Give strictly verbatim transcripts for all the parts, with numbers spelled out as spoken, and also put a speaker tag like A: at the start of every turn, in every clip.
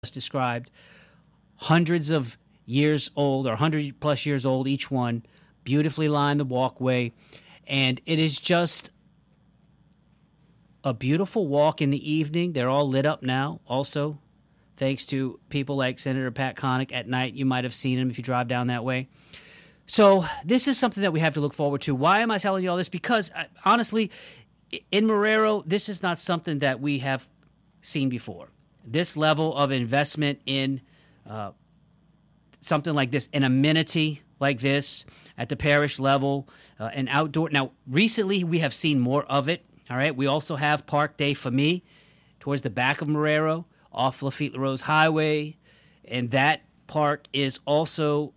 A: just described, hundreds of years old or one hundred plus years old each one, beautifully lined the walkway, and it is just a beautiful walk in the evening. They're all lit up now also, thanks to people like Senator Pat Connick at night. You might have seen him if you drive down that way. So this is something that we have to look forward to. Why am I telling you all this? Because, uh, honestly, in Marrero, this is not something that we have seen before. This level of investment in uh, something like this, an amenity like this at the parish level, uh, an outdoor. Now, recently we have seen more of it. All right. We also have Parc des Familles towards the back of Marrero off Lafitte LaRose Highway. And that park is also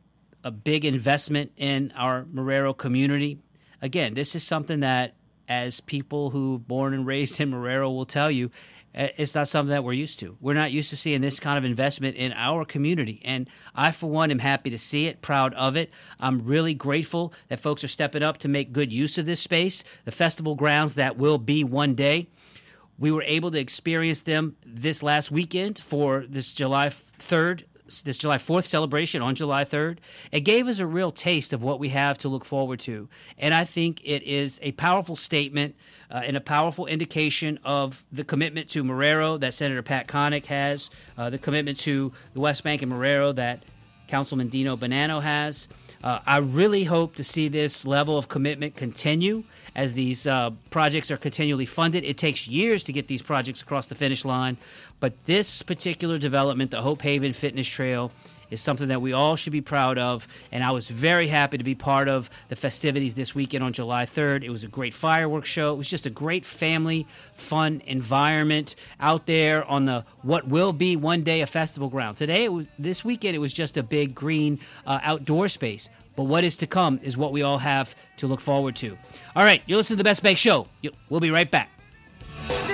A: a big investment in our Marrero community. Again, this is something that, as people who've born and raised in Marrero will tell you, it's not something that we're used to. We're not used to seeing this kind of investment in our community. And I, for one, am happy to see it, proud of it. I'm really grateful that folks are stepping up to make good use of this space, the festival grounds that will be one day. We were able to experience them this last weekend for this July third, this July fourth celebration on July third. It gave us a real taste of what we have to look forward to. And I think it is a powerful statement uh, and a powerful indication of the commitment to Marrero that Senator Pat Connick has, uh, the commitment to the West Bank and Marrero that Councilman Dino Bonanno has. Uh, I really hope to see this level of commitment continue as these uh, projects are continually funded. It takes years to get these projects across the finish line, but this particular development, the Hope Haven Fitness Trail, is something that we all should be proud of, and I was very happy to be part of the festivities this weekend on July third. It was a great fireworks show. It was just a great family, fun environment out there on the what will be one day a festival ground. Today, it was, this weekend, it was just a big green uh, outdoor space. But what is to come is what we all have to look forward to. All right, you're listening to the Best Bank Show. We'll be right back.